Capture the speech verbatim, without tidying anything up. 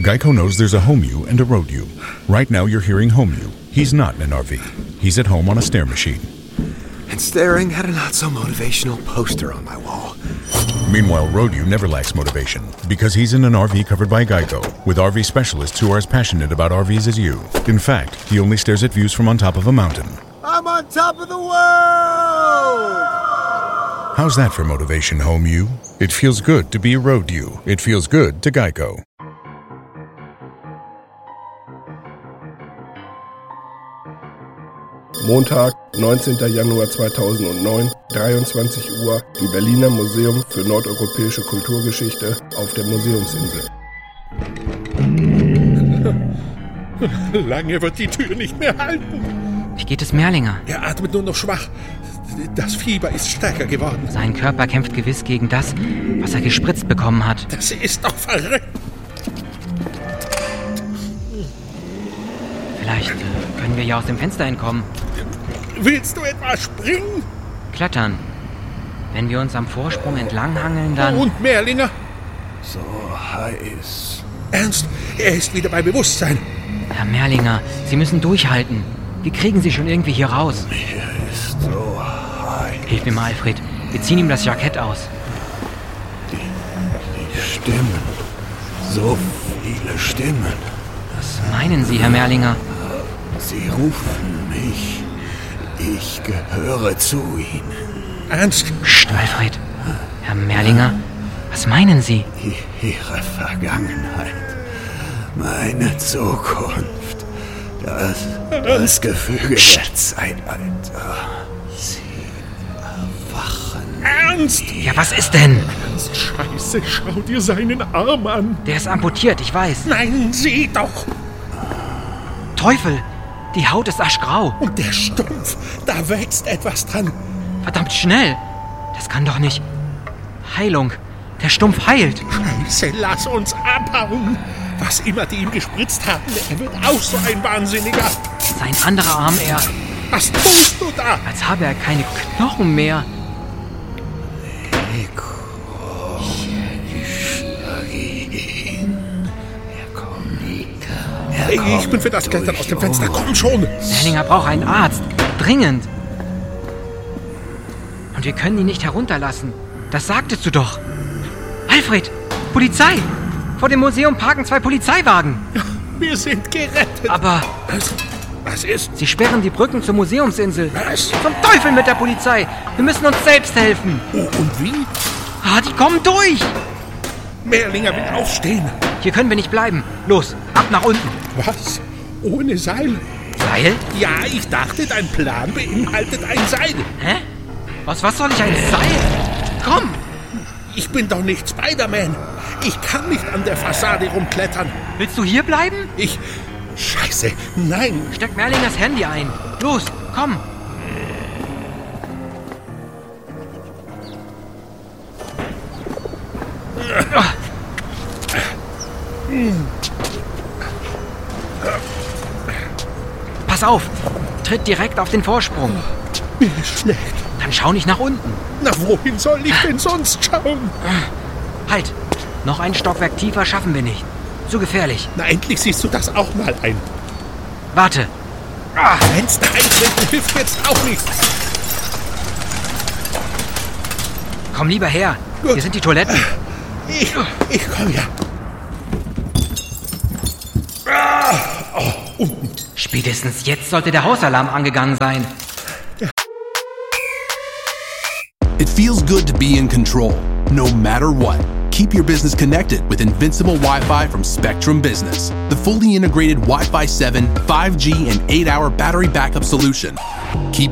Geico knows there's a home you and a road you. Right now you're hearing home you. He's not in an R V. He's at home on a stair machine. And staring at a not-so-motivational poster on my wall. Meanwhile, Road You never lacks motivation because he's in an R V covered by Geico with R V specialists who are as passionate about R Vs as you. In fact, he only stares at views from on top of a mountain. I'm on top of the world! How's that for motivation, Home You? It feels good to be Road You. It feels good to Geico. Montag, neunzehnter Januar zweitausendneun, dreiundzwanzig Uhr im Berliner Museum für Nordeuropäische Kulturgeschichte auf der Museumsinsel. Lange wird die Tür nicht mehr halten. Wie geht es Merlinger? Er atmet nur noch schwach. Das Fieber ist stärker geworden. Sein Körper kämpft gewiss gegen das, was er gespritzt bekommen hat. Das ist doch verrückt. Vielleicht äh, können wir ja aus dem Fenster entkommen. Willst du etwa springen? Klettern. Wenn wir uns am Vorsprung entlanghangeln, dann... Und Merlinger? So heiß. Ernst, er ist wieder bei Bewusstsein. Herr Merlinger, Sie müssen durchhalten. Wir kriegen Sie schon irgendwie hier raus. Mir ist so heiß. Hilf mir mal, Alfred. Wir ziehen ihm das Jackett aus. Die, die Stimmen. So viele Stimmen. Was meinen Sie, Herr Merlinger? Sie rufen mich. Ich gehöre zu Ihnen. Ernst? Psst, Alfred. Herr Merlinger, was meinen Sie? Ihre Vergangenheit. Meine Zukunft. Das, das Gefüge der Zeitalter. Sie erwachen. Ernst? Ja, was ist denn? Scheiße, schau dir seinen Arm an. Der ist amputiert, ich weiß. Nein, sieh doch. Teufel, die Haut ist aschgrau. Und der Stumpf, da wächst etwas dran. Verdammt schnell. Das kann doch nicht... Heilung. Der Stumpf heilt. Scheiße, lass uns abhauen. Was immer die ihm gespritzt haben, er wird auch so ein Wahnsinniger. Sein anderer Arm, er... Was tust du da? Als habe er keine Knochen mehr. Ich bin für das Klettern aus dem Fenster. Komm schon. Merlinger braucht einen Arzt. Dringend. Und wir können ihn nicht herunterlassen. Das sagtest du doch. Alfred, Polizei! Vor dem Museum parken zwei Polizeiwagen. Wir sind gerettet. Aber Was? Was ist? sie sperren die Brücken zur Museumsinsel. Was? Zum Teufel mit der Polizei. Wir müssen uns selbst helfen. Oh, und wie? Ah, die kommen durch. Merlinger will aufstehen. Hier können wir nicht bleiben. Los, ab nach unten. Was? Ohne Seil? Seil? Ja, ich dachte, dein Plan beinhaltet ein Seil. Hä? Was, was soll ich, ein Seil? Komm! Ich bin doch nicht Spider-Man. Ich kann nicht an der Fassade rumklettern. Willst du hier bleiben? Ich... Scheiße, nein. Steck Merlingers Handy ein. Los, komm. Pass auf. Tritt direkt auf den Vorsprung. Mir ist schlecht. Dann schau nicht nach unten. Na, wohin soll ich denn sonst schauen? Halt. Noch ein Stockwerk tiefer schaffen wir nicht. Zu gefährlich. Na, endlich siehst du das auch mal ein. Warte. Ah, Fenster eintreten hilft jetzt auch nicht. Komm lieber her. Gut. Hier sind die Toiletten. Ich, ich komm ja. Ah, oh, unten. Spätestens jetzt sollte der Hausalarm angegangen sein. It feels good to be in control, no matter what. Keep your business connected with Invincible Wi-Fi from Spectrum Business, the fully integrated Wi-Fi seven, five G, and eight hour battery backup solution. Keep